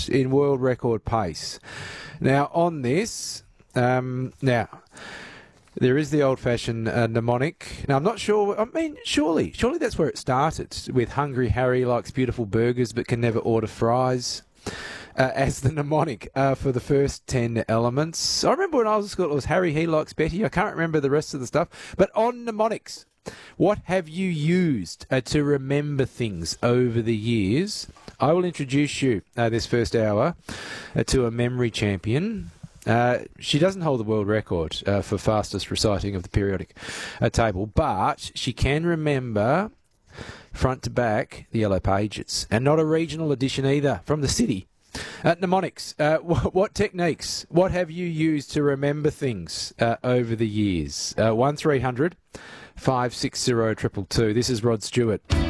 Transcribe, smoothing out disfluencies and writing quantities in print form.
in world record pace. Now, on this, there is the old-fashioned mnemonic. Now, I'm not sure. I mean, surely that's where it started, with Hungry Harry likes beautiful burgers but can never order fries, as the mnemonic for the first 10 elements. I remember when I was at school, it was Harry, he likes Betty. I can't remember the rest of the stuff. But on mnemonics, what have you used to remember things over the years? I will introduce you this first hour to a memory champion. She doesn't hold the world record for fastest reciting of the periodic table, but she can remember front to back the Yellow Pages, and not a regional edition either, from the city. Mnemonics, what techniques, what have you used to remember things over the years? 1300 560 222. This is Rod Stewart.